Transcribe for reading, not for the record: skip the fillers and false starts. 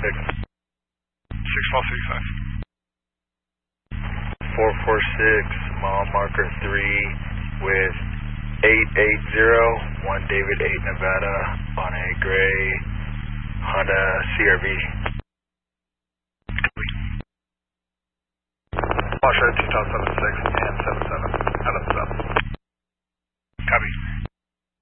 mile 35. 446, mile marker 3 with 880, 1 David 8 Nevada on a gray Honda CRV. Washer 2076 and 77 out of the sub.